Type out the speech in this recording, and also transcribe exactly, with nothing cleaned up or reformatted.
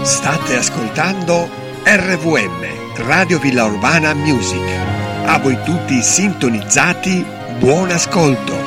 State ascoltando R V M, Radio Villa Urbana Music. A voi tutti sintonizzati, buon ascolto.